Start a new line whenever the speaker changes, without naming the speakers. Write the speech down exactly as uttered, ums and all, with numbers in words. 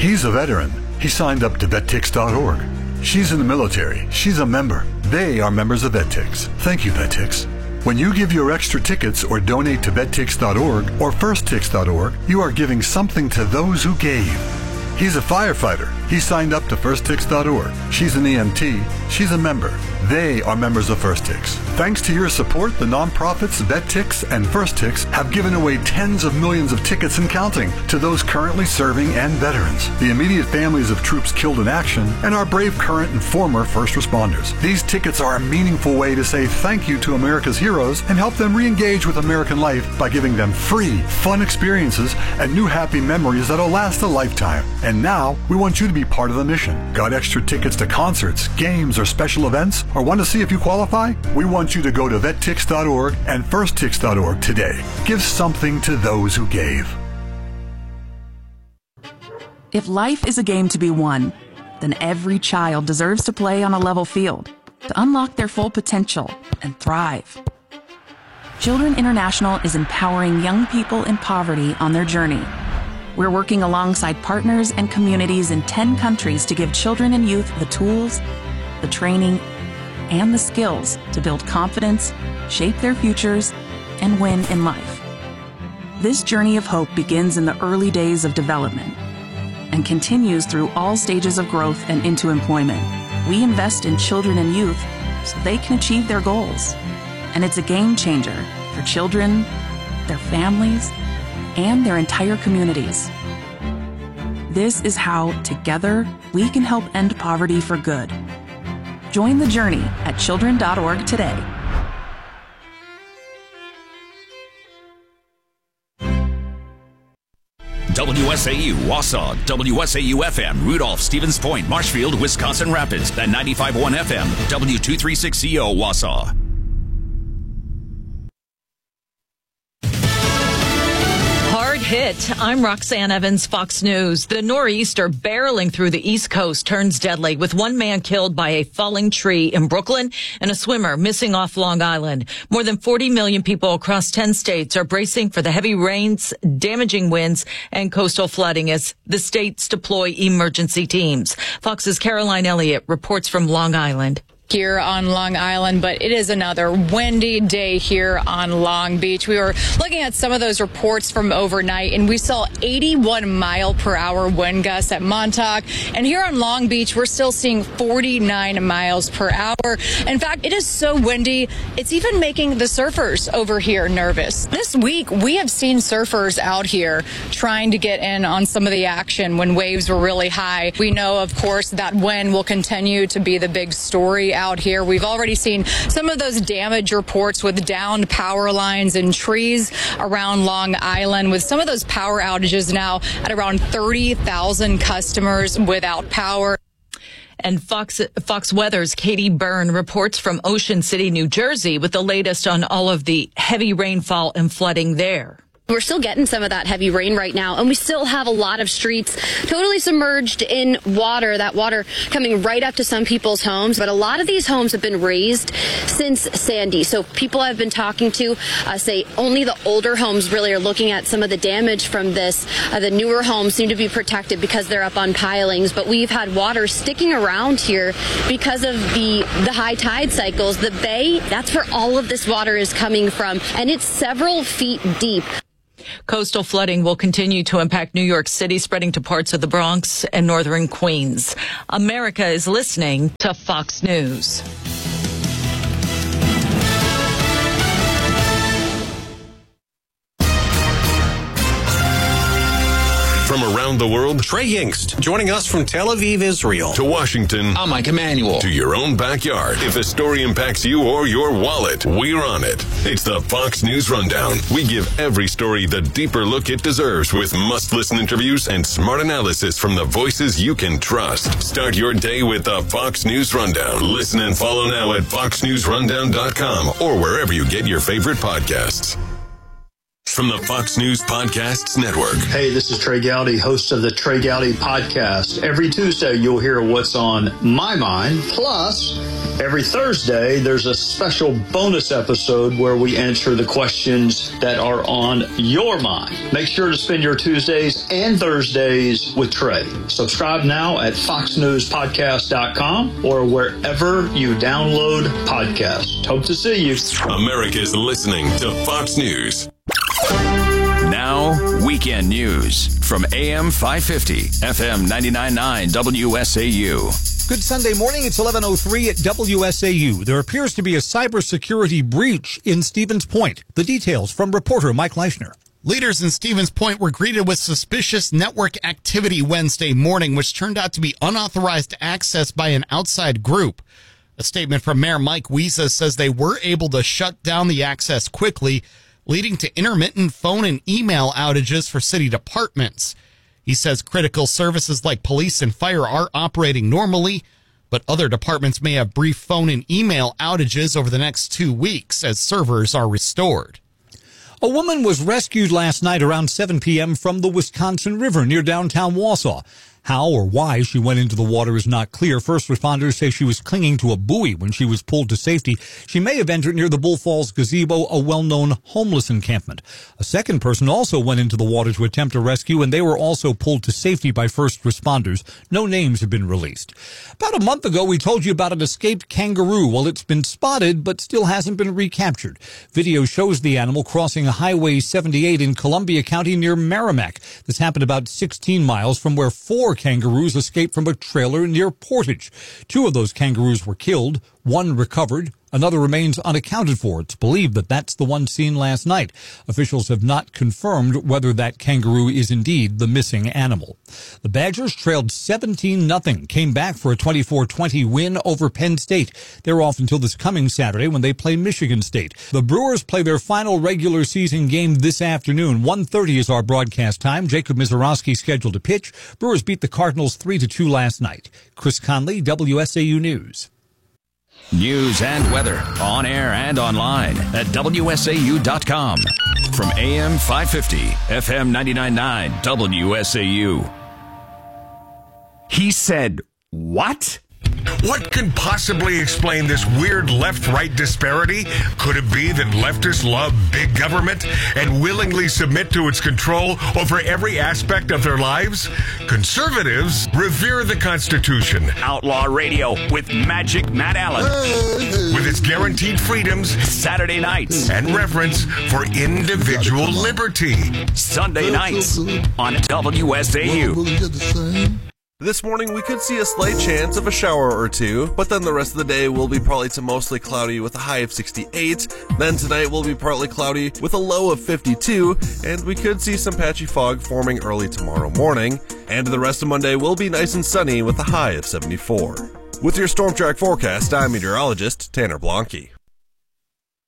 He's a veteran. He signed up to vet tix dot org. She's in the military. She's a member. They are members of VetTix. Thank you, VetTix. When you give your extra tickets or donate to vet tix dot org or first tix dot org, you are giving something to those who gave. He's a firefighter. He signed up to first tix dot org. She's an E M T. She's a member. They are members of FirstTix. Thanks to your support, the nonprofits VetTix and FirstTix have given away tens of millions of tickets and counting to those currently serving and veterans, the immediate families of troops killed in action, and our brave current and former first responders. These tickets are a meaningful way to say thank you to America's heroes and help them re-engage with American life by giving them free, fun experiences and new happy memories that'll last a lifetime. And now, we want you to be part of the mission. Got extra tickets to concerts, games, or special events? Or want to see if you qualify? We want you to go to vet tix dot org and first tix dot org today. Give something to those who gave.
If life is a game to be won, then every child deserves to play on a level field to unlock their full potential and thrive. Children International is empowering young people in poverty on their journey. We're working alongside partners and communities in ten countries to give children and youth the tools, the training, and the skills to build confidence, shape their futures, and win in life. This journey of hope begins in the early days of development and continues through all stages of growth and into employment. We invest in children and youth so they can achieve their goals. And it's a game changer for children, their families, and their entire communities. This is how, together, we can help end poverty for good. Join the journey at children dot org today.
W S A U, Wausau, W S A U F M, Rudolph, Stevens Point, Marshfield, Wisconsin Rapids, and ninety-five point one F M, W two thirty-six C O, Wausau.
Hit. I'm Roxanne Evans, Fox News. The nor'easter barreling through the East Coast turns deadly, with one man killed by a falling tree in Brooklyn and a swimmer missing off Long Island. More than forty million people across ten states are bracing for the heavy rains, damaging winds, and coastal flooding as the states deploy emergency teams. Fox's Caroline Elliott reports from Long Island.
Here on Long Island, but it is another windy day here on Long Beach. We were looking at some of those reports from overnight, and we saw eighty-one mile per hour wind gusts at Montauk. And here on Long Beach, we're still seeing forty-nine miles per hour. In fact, it is so windy, it's even making the surfers over here nervous. This week, we have seen surfers out here trying to get in on some of the action when waves were really high. We know, of course, that wind will continue to be the big story out here. We've already seen some of those damage reports with downed power lines and trees around Long Island, with some of those power outages now at around thirty thousand customers without power.
And Fox Fox Weather's Katie Byrne reports from Ocean City, New Jersey, with the latest on all of the heavy rainfall and flooding there.
We're still getting some of that heavy rain right now, and we still have a lot of streets totally submerged in water, that water coming right up to some people's homes. But a lot of these homes have been raised since Sandy. So people I've been talking to uh, say only the older homes really are looking at some of the damage from this. Uh, the newer homes seem to be protected because they're up on pilings, but we've had water sticking around here because of the, the high tide cycles. The bay, that's where all of this water is coming from, and it's several feet deep.
Coastal flooding will continue to impact New York City, spreading to parts of the Bronx and northern Queens. America is listening to Fox News.
From around the world,
Trey Yingst, joining us from Tel Aviv, Israel.
To Washington,
I'm Mike Emanuel.
To your own backyard. If the story impacts you or your wallet, we're on it. It's the Fox News Rundown. We give every story the deeper look it deserves, with must-listen interviews and smart analysis from the voices you can trust. Start your day with the Fox News Rundown. Listen and follow now at fox news rundown dot com or wherever you get your favorite podcasts. From the Fox News Podcasts Network.
Hey, this is Trey Gowdy, host of the Trey Gowdy Podcast. Every Tuesday, you'll hear what's on my mind. Plus, every Thursday, there's a special bonus episode where we answer the questions that are on your mind. Make sure to spend your Tuesdays Tuesdays and Thursdays with Trey. Subscribe now at fox news podcast dot com or wherever you download podcasts. Hope to see you.
America's listening to Fox News.
Now, weekend news from A M five fifty, F M ninety-nine point nine W S A U.
Good Sunday morning. It's eleven oh three at W S A U. There appears to be a cybersecurity breach in Stevens Point. The details from reporter Mike Leischner.
Leaders in Stevens Point were greeted with suspicious network activity Wednesday morning, which turned out to be unauthorized access by an outside group. A statement from Mayor Mike Wiesa says they were able to shut down the access quickly, leading to intermittent phone and email outages for city departments. He says critical services like police and fire are operating normally, but other departments may have brief phone and email outages over the next two weeks as servers are restored.
A woman was rescued last night around seven p.m. from the Wisconsin River near downtown Wausau. How or why she went into the water is not clear. First responders say she was clinging to a buoy when she was pulled to safety. She may have entered near the Bull Falls Gazebo, a well-known homeless encampment. A second person also went into the water to attempt a rescue, and they were also pulled to safety by first responders. No names have been released. About a month ago, we told you about an escaped kangaroo. Well, it's been spotted, but still hasn't been recaptured. Video shows the animal crossing Highway seventy-eight in Columbia County near Merrimack. This happened about sixteen miles from where four kangaroos escaped from a trailer near Portage. Two of those kangaroos were killed. One recovered. Another remains unaccounted for. It's believed that that's the one seen last night. Officials have not confirmed whether that kangaroo is indeed the missing animal. The Badgers trailed seventeen nothing, came back for a twenty-four twenty win over Penn State. They're off until this coming Saturday when they play Michigan State. The Brewers play their final regular season game this afternoon. one thirty is our broadcast time. Jacob Mizorowski scheduled to pitch. Brewers beat the Cardinals three to two last night. Chris Conley, W S A U News.
News and weather on air and online at W S A U dot com. From A M five fifty, F M ninety-nine point nine W S A U.
He said, what?
What could possibly explain this weird left-right disparity? Could it be that leftists love big government and willingly submit to its control over every aspect of their lives? Conservatives revere the Constitution.
Outlaw Radio with Magic Matt Allen.
With its guaranteed freedoms,
Saturday nights,
and reverence for individual liberty.
Sunday nights on W S A U.
This morning, we could see a slight chance of a shower or two, but then the rest of the day will be partly to mostly cloudy with a high of sixty-eight. Then tonight will be partly cloudy with a low of fifty-two, and we could see some patchy fog forming early tomorrow morning. And the rest of Monday will be nice and sunny with a high of seventy-four. With your Storm Track forecast, I'm meteorologist Tanner Blanke.